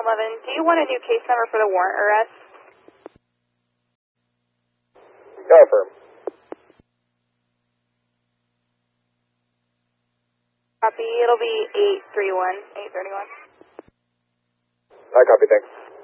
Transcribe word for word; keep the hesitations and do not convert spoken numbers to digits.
eleven, do you want a new case number for the warrant arrest? Yeah, affirm. Copy, it'll be eight three one, eight thirty-one. I copy, thanks.